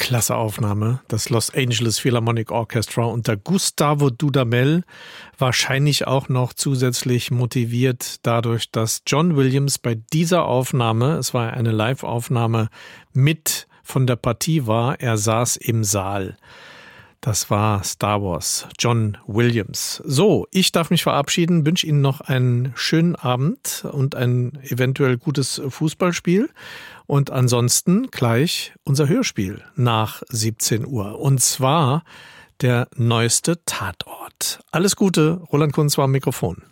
Klasse Aufnahme. Das Los Angeles Philharmonic Orchestra unter Gustavo Dudamel, wahrscheinlich auch noch zusätzlich motiviert dadurch, dass John Williams bei dieser Aufnahme, es war eine Live-Aufnahme, mit von der Partie war. Er saß im Saal. Das war Star Wars, John Williams. So, ich darf mich verabschieden, wünsche Ihnen noch einen schönen Abend und ein eventuell gutes Fußballspiel. Und ansonsten gleich unser Hörspiel nach 17 Uhr. Und zwar der neueste Tatort. Alles Gute, Roland Kunz war am Mikrofon.